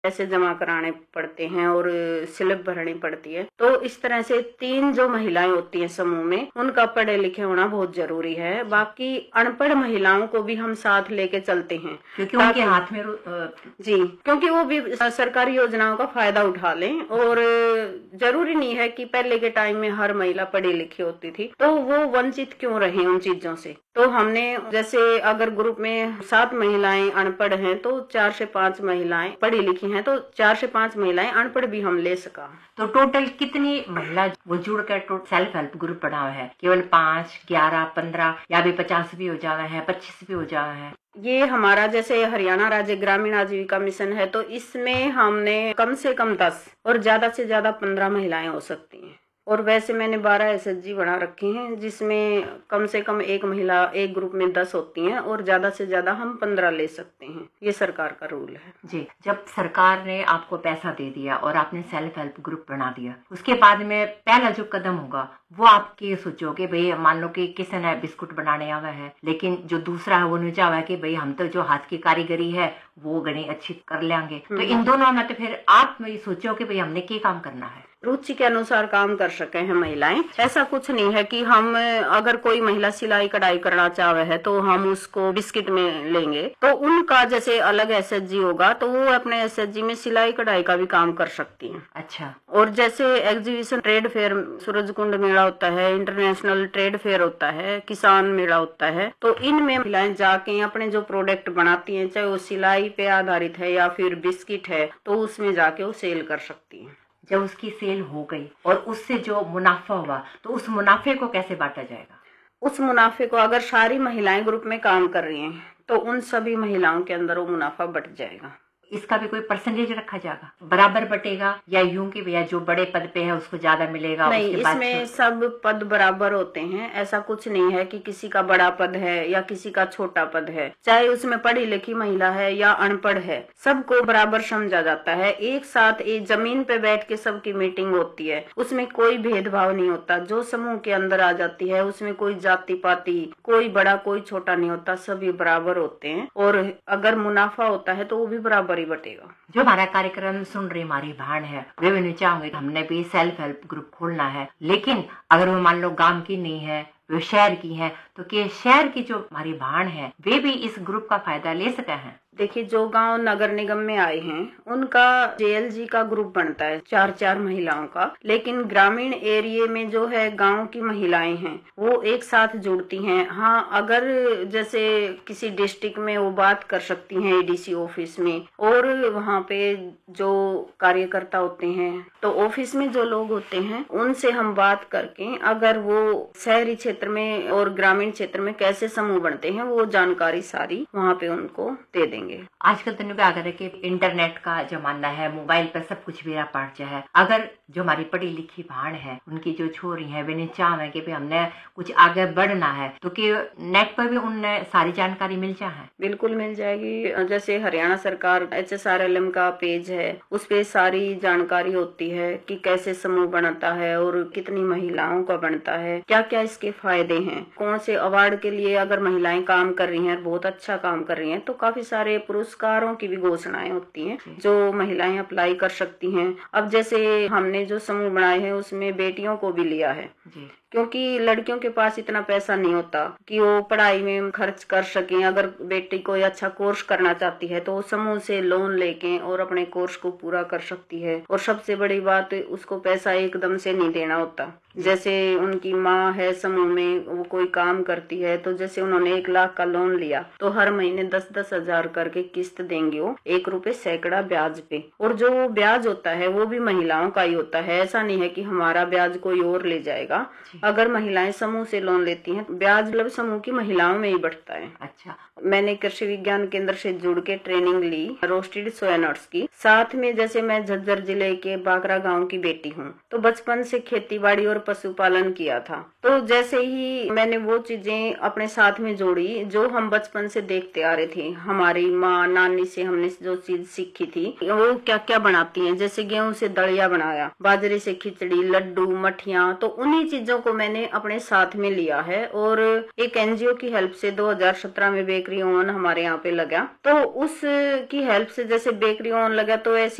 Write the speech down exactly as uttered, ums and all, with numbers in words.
पैसे जमा कराने पड़ते हैं और स्लिप भरनी पड़ती है। तो इस तरह से तीन जो महिलाएं होती हैं समूह में, उनका पढ़े लिखे होना बहुत जरूरी है। बाकी अनपढ़ महिलाओं को भी हम साथ लेके चलते हैं क्योंकि उनके हाथ में जी, क्योंकि वो भी सरकारी योजनाओं का फायदा उठा लें। और जरूरी नहीं है कि पहले के टाइम में हर महिला पढ़ी लिखी होती थी, तो वो वंचित क्यों रहे उन चीजों से। तो हमने जैसे अगर ग्रुप में सात महिलाएं अनपढ़ हैं तो चार से पांच महिलाएं पढ़ी लिखी हैं, तो चार से पांच महिलाएं अनपढ़ भी हम ले सका। तो टोटल कितनी महिला वो जुड़ कर सेल्फ हेल्प ग्रुप बना है? केवल पाँच, ग्यारह, पंद्रह या भी पचास भी हो जावा है, पच्चीस भी हो जावा है? ये हमारा जैसे हरियाणा राज्य ग्रामीण आजीविका मिशन है, तो इसमें हमने कम से कम दस और ज्यादा से ज्यादा पंद्रह महिलाएं हो सकती हैं। और वैसे मैंने बारह एस एच जी बना रखे हैं, जिसमें कम से कम एक महिला एक ग्रुप में दस होती हैं और ज्यादा से ज्यादा हम पंद्रह ले सकते हैं। ये सरकार का रूल है जी। जब सरकार ने आपको पैसा दे दिया और आपने सेल्फ हेल्प ग्रुप बना दिया, उसके बाद में पहला जो कदम होगा वो आप ये सोचोगे, भाई मान लो कि किसी ने बिस्कुट बनाने आवा है, लेकिन जो दूसरा है वो नहीं चाहा है कि भाई हम तो जो हाथ की कारीगरी है वो गणी अच्छी कर लेंगे। तो इन दोनों में तो फिर आप ये सोचो कि भाई हमने क्या काम करना है, रुचि के अनुसार काम कर सके हैं महिलाएं। ऐसा कुछ नहीं है कि हम अगर कोई महिला सिलाई कढ़ाई करना चाहे है तो हम उसको बिस्किट में लेंगे, तो उनका जैसे अलग एस एच जी होगा तो वो अपने एस एच जी में सिलाई कढ़ाई का भी काम कर सकती हैं। अच्छा। और जैसे एग्जीबिशन ट्रेड फेयर, सूरजकुंड मेला होता है, इंटरनेशनल ट्रेड फेयर होता है, किसान मेला होता है, तो इनमें महिलाएं जाके अपने जो प्रोडक्ट बनाती हैं, चाहे वो सिलाई पे आधारित है या फिर बिस्किट है, तो उसमें जाके वो सेल कर सकती हैं। जब उसकी सेल हो गई और उससे जो मुनाफा हुआ तो उस मुनाफे को कैसे बांटा जाएगा? उस मुनाफे को अगर सारी महिलाएं ग्रुप में काम कर रही हैं तो उन सभी महिलाओं के अंदर वो मुनाफा बट जाएगा। इसका भी कोई परसेंटेज रखा जाएगा, बराबर बटेगा या यूं कि भैया जो बड़े पद पे है उसको ज्यादा मिलेगा? नहीं, इसमें सब पद बराबर होते हैं। ऐसा कुछ नहीं है कि किसी का बड़ा पद है या किसी का छोटा पद है, चाहे उसमें पढ़ी लिखी महिला है या अनपढ़ है, सबको बराबर समझा जाता है। एक साथ एक जमीन पे बैठ के सबकी मीटिंग होती है, उसमें कोई भेदभाव नहीं होता। जो समूह के अंदर आ जाती है उसमें कोई जाति पाति, कोई बड़ा कोई छोटा नहीं होता, सभी बराबर होते हैं। और अगर मुनाफा होता है तो वो भी बराबर बटेगा। जो हमारा कार्यक्रम सुन रही हमारी बहन है वे भी चाहोगे हमने भी सेल्फ हेल्प ग्रुप खोलना है, लेकिन अगर वो मान लो गांव की नहीं है, वो शहर की है, तो क्या शहर की जो हमारी बहन है वे भी इस ग्रुप का फायदा ले सके हैं? देखिए, जो गांव नगर निगम में आए हैं उनका जे एल जी का ग्रुप बनता है चार चार महिलाओं का, लेकिन ग्रामीण एरिया में जो है गांव की महिलाएं हैं वो एक साथ जुड़ती हैं। हाँ, अगर जैसे किसी डिस्ट्रिक्ट में वो बात कर सकती हैं ए डी सी ऑफिस में, और वहाँ पे जो कार्यकर्ता होते हैं तो ऑफिस में जो लोग होते हैं उनसे हम बात करके अगर वो शहरी क्षेत्र में और ग्रामीण क्षेत्र में कैसे समूह बनते हैं वो जानकारी सारी वहाँ पे उनको दे देंगे। आजकल तो क्या करे कि इंटरनेट का जमाना है, मोबाइल पर सब कुछ मेरा पार्ट है। अगर जो हमारी पढ़ी लिखी बहन है उनकी जो छोरी है वे चाह है कि हमने कुछ आगे बढ़ना है, तो कि नेट पर भी उन्हें सारी जानकारी मिल जाए? बिल्कुल मिल जाएगी। जैसे हरियाणा सरकार H S R L M का पेज है, उस पे सारी जानकारी होती है कि कैसे समूह बनता है और कितनी महिलाओं का बनता है, क्या क्या इसके फायदे हैं, कौन से अवार्ड के लिए अगर महिलाएं काम कर रही हैं, बहुत अच्छा काम कर रही हैं, तो काफी सारे पुरस्कारों की भी घोषणाएं होती हैं जो महिलाएं अप्लाई कर सकती हैं। अब जैसे हमने जो समूह बनाए हैं उसमें बेटियों को भी लिया है जी, क्योंकि लड़कियों के पास इतना पैसा नहीं होता कि वो पढ़ाई में खर्च कर सकें। अगर बेटी कोई अच्छा कोर्स करना चाहती है तो वो समूह से लोन लेके और अपने कोर्स को पूरा कर सकती है। और सबसे बड़ी बात, उसको पैसा एकदम से नहीं देना होता। जैसे उनकी माँ है समूह में, वो कोई काम करती है, तो जैसे उन्होंने एक लाख का लोन लिया तो हर महीने दस दस हजार करके किस्त देंगे वो, एक रुपए सैकड़ा ब्याज पे। और जो ब्याज होता है वो भी महिलाओं का ही होता है, ऐसा नहीं है कि हमारा ब्याज कोई और ले जाएगा। अगर महिलाएं समूह से लोन लेती हैं, ब्याज मतलब समूह की महिलाओं में ही बढ़ता है। अच्छा। मैंने कृषि विज्ञान केंद्र से जुड़ के ट्रेनिंग ली रोस्टेड सोया नट्स की। साथ में जैसे मैं झज्जर जिले के बाकरा गांव की बेटी हूँ, तो बचपन से खेती बाड़ी और पशुपालन किया था। तो जैसे ही मैंने वो चीजें अपने साथ में जोड़ी जो हम बचपन से देखते आ रहे थे, हमारी माँ नानी से हमने जो चीज सीखी थी वो क्या क्या बनाती हैं, जैसे गेहूं से दलिया बनाया, बाजरे से खिचड़ी, लड्डू, मठिया, तो उन्हीं चीजों को मैंने अपने साथ में लिया है। और एक एनजीओ की हेल्प से दो हज़ार सत्रह में बेकरी ओवन हमारे यहाँ पे लगा, तो उस की हेल्प से जैसे बेकरी ओवन लगा तो ऐसी